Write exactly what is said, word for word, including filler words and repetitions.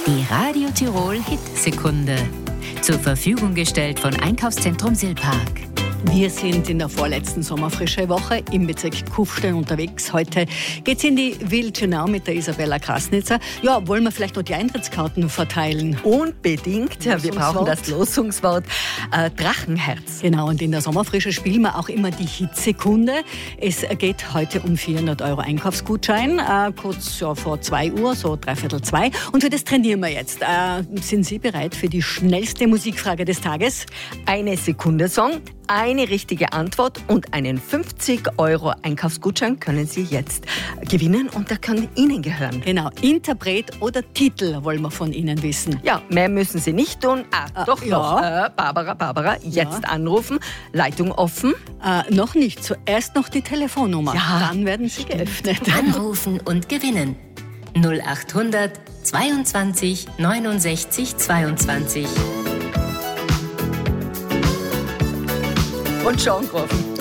Die Radio Tirol Hitsekunde. Zur Verfügung gestellt von Einkaufszentrum Silpark. Wir sind in der vorletzten Sommerfrische-Woche im Bezirk Kufstein unterwegs. Heute geht's in die Wildschönau mit der Isabella Krasnitzer. Ja, wollen wir vielleicht noch die Eintrittskarten verteilen? Unbedingt. Ja, wir brauchen das Losungswort äh, Drachenherz. Genau, und in der Sommerfrische spielen wir auch immer die Hitsekunde. Es geht heute um vierhundert Euro Einkaufsgutschein, äh, kurz ja, vor zwei Uhr, so dreiviertel zwei. Und für das trainieren wir jetzt. Äh, sind Sie bereit für die schnellste Musikfrage des Tages? Eine Sekunde Song. Eine richtige Antwort und einen fünfzig Euro Einkaufsgutschein können Sie jetzt gewinnen und der kann Ihnen gehören. Genau, Interpret oder Titel wollen wir von Ihnen wissen. Ja, mehr müssen Sie nicht tun. Ah, äh, doch, ja. doch. Äh, Barbara, Barbara, jetzt ja. anrufen. Leitung offen. Äh, noch nicht, zuerst noch die Telefonnummer. Ja, dann werden Sie geöffnet. Anrufen und gewinnen. null achthundert zweiundzwanzig neunundsechzig zweiundzwanzig. Und schon gerufen.